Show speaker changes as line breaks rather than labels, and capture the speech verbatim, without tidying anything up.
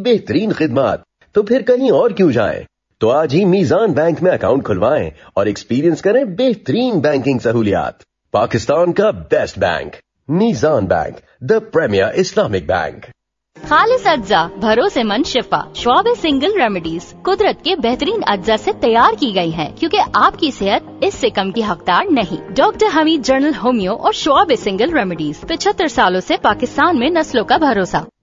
बेहतरीन खिदमत, तो फिर कहीं और क्यों जाएं? तो आज ही मीज़ान बैंक में अकाउंट खुलवाएं और एक्सपीरियंस करें बेहतरीन बैंकिंग सहूलियात। पाकिस्तान का best bank, Meezaan bank, the premiere Islamic bank.
खालिस अज्जा, भरोसेमंद शिफा, श्वाब सिंगल रेमेडीज कुदरत के बेहतरीन अज्जा से तैयार की गई हैं, क्योंकि आपकी सेहत इससे कम की हकदार नहीं। डॉक्टर हमीद जनरल होमियो और श्वाब सिंगल रेमेडीज, पचहत्तर सालों से पाकिस्तान में नस्लों का भरोसा।